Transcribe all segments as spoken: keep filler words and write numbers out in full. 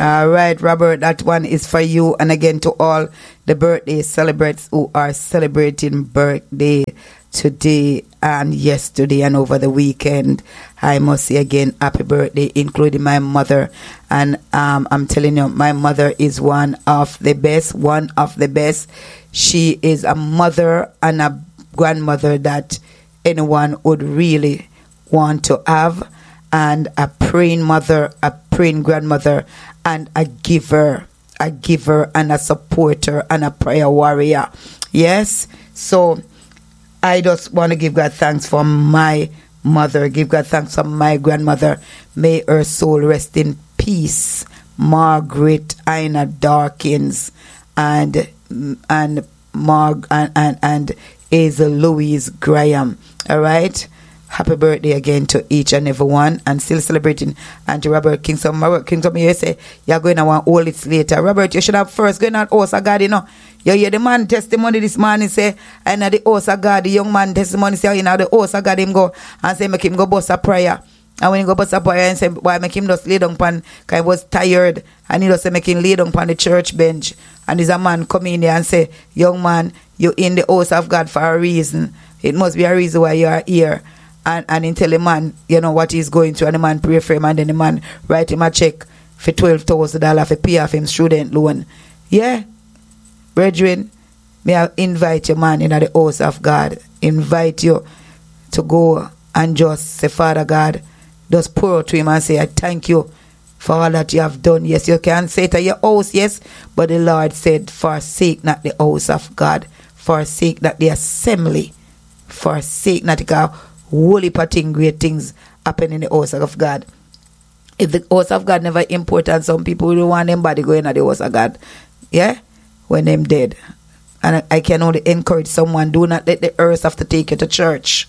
All right, Robert, that one is for you. And again, to all the birthday celebrants who are celebrating birthday today and yesterday and over the weekend, I must say again, happy birthday, including my mother. And um, I'm telling you, my mother is one of the best, one of the best. She is a mother and a grandmother that anyone would really want to have, and a praying mother, a praying grandmother, and a giver, a giver and a supporter and a prayer warrior. Yes, so I just want to give God thanks for my mother, give God thanks for my grandmother. May her soul rest in peace. Margaret Ina Dawkins and and Marg and and, and Hazel Louise Graham. All right. Happy birthday again to each and every one, and still celebrating Auntie Robert Kingston. Robert Kingston, you say you're going to want all it later. Robert, you should have first going out house of God, you know. You hear the man testimony this morning say, I know the house of God, the young man testimony say, you know, the house of God, him go and say, make him go bust a prayer. And when he go bust a prayer and say, why make him just lay down pan, because he was tired, and he just say, make him lay down pan the church bench. And there's a man come in there and say, young man, you in the house of God for a reason. It must be a reason why you are here. And and he tell the man, you know, what he's going through, and the man pray for him, and then the man write him a check for twelve thousand dollars for pay off him student loan. Yeah, brethren, may I invite you, man, in the house of God. Invite you to go and just say, Father God, just pour out to him and say, I thank you for all that you have done. Yes, you can say to your house, yes, but the Lord said, forsake not the house of God, forsake not the assembly, forsake not the holy parting great things happen in the house of God. If the house of God never important, some people don't want them body going at the house of God. Yeah? When them dead. And I, I can only encourage someone, do not let the earth have to take you to church.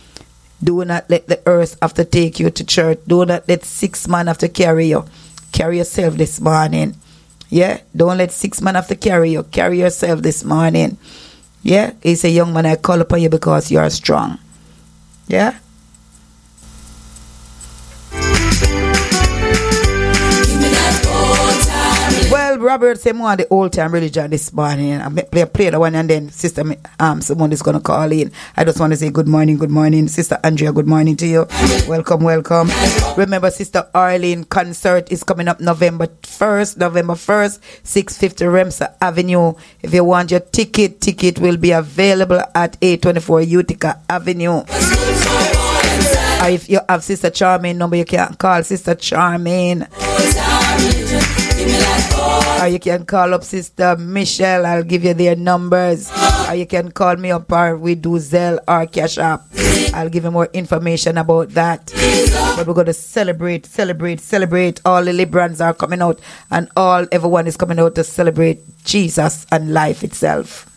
Do not let the earth have to take you to church. Do not let six men have to carry you. Carry yourself this morning. Yeah? Don't let six men have to carry you. Carry yourself this morning. Yeah? He said, young man, I call upon you because you are strong. Yeah. Well, Robert said more on the old time religion this morning. I play, play the one, and then Sister um someone is gonna call in. I just want to say good morning, good morning, Sister Andrea. Good morning to you. Welcome, welcome. Remember, Sister Arlene concert is coming up November first. November first, six fifty Remsa Avenue. If you want your ticket, ticket will be available at eight twenty-four Utica Avenue. Or if you have Sister Charmaine number, you can call Sister Charmaine. Or you can call up Sister Michelle. I'll give you their numbers. Or you can call me up, or we do Zelle or Cash App. I'll give you more information about that. But we're going to celebrate, celebrate, celebrate. All the Librans are coming out, and all everyone is coming out to celebrate Jesus and life itself.